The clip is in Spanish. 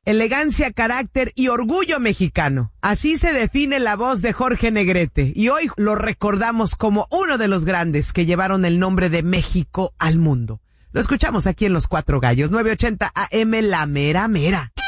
elegancia, carácter y orgullo mexicano. Así se define la voz de Jorge Negrete y hoy lo recordamos como uno de los grandes que llevaron el nombre de México al mundo. Lo escuchamos aquí en Los Cuatro Gallos, 980 AM, La Mera Mera.